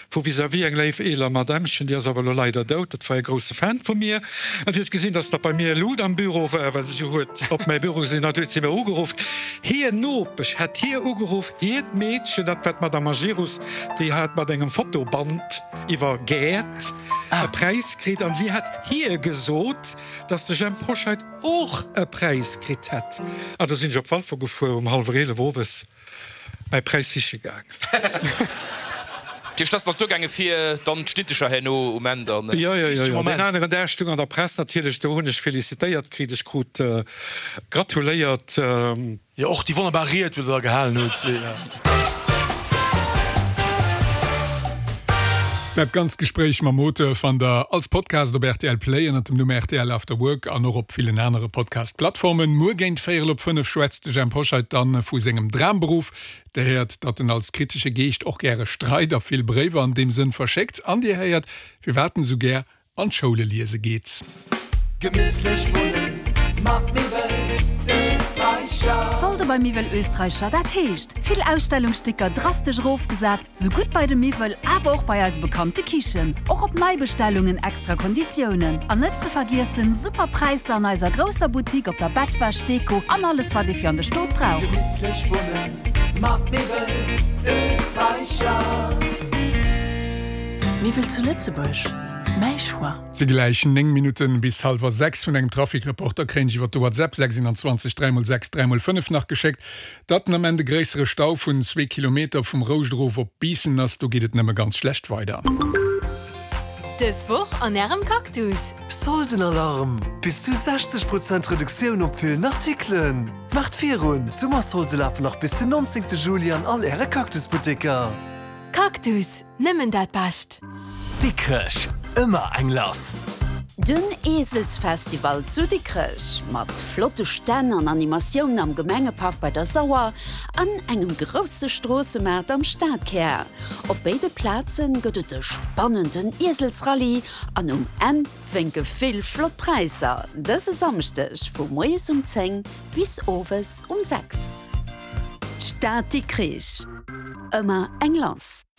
wo vis-à-vis eng Leif Eler Madamchen, die aber leider dort, dat war ein große Fan von mir. Und hue gesehen, dass da bei mir Lud am Büro war, weil sie op mein Büro sind sie mir ugerufen. Hier Nopech hat hier ugerufen, hier Mädchen, dat wird Madame Magirus, die hat mit engem Fotoband iwwer geet Preis kriegt an sie hat hier gesot, dass der Jean Poscheit auch Preis kriegt hat. Ah, da sind ich op Fall vorgefu halbrele wowes bei Preisische gang. Di das Naturgänge fir dann stittischer Henno Mänder. Ja. Den der Stung an der Presse natürlich der hunnech feliciitéiert kriech gut gratuléiert. Ja och die wunderbariert wird gehalen hue. Dat ganz Gespräch ma Mote van der als Podcast op RTL Play an dem Nummer RTL After Work an noch op viele andere Podcast-Plattformen. Mugent 4 op 5 schwätzte Jean Poscheit dann vu segem Dramberuf. Der hört, dat den als kritische Geest auch gerne Streit auf viel Brever an dem Sinn verschickt. An die heiert, wir warten so gern an Schule lese geht's. Gemütlich wohnen, mag mir Österreicher. Sollte bei Mivel Österreicher dat hecht. Viel Ausstellungssticker drastisch raufgesagt, so gut bei dem Mivel, aber auch bei als bekannte Kichen. Auch ob Neibestellungen extra Konditionen. An nicht zu vergessen, super Preise an einer großer Boutique auf der Bettwäschdeko an alles, was die für an der Stadt braucht. Gemütlich wohnen, mag mir Österreicher. Mivel zu Lützeburg. Ze gleichen 9 Minuten bis 5:30 vun engem Trafikreporter kren iwwer de WhatsApp 26 306 305 nachgeschickt. Dat am Ende gräsere Stau vun 2 Kilometer vum Rousdrof op Biessen ass, du gehtt nemmme ganz schlecht weiter. Das Woch an Ihrem Kaktus. Soldenalarm. Bis zu 60% Reduktion auf vielen Artikeln. Macht 4 Sommersoldelaf noch bis zum 19. Juli an all Ihre Kaktusboutiker. Kaktus, nimmen dat passt. Dickrech. Immer ein Glas. Dünn Eselsfestival zu Dickrech, mat flotte Sterne an Animationen am Gemengepark bei der Sauer, an engem grosse Strossemarkt am Stadtkehr. Op beide Plätzen gëtt de spannenden Eselsrallye an en winke viel Flottpreiser. Dëse samstech vu Moes 10 bis Owes 6. Stadt Dickrech. Immer ein Glas.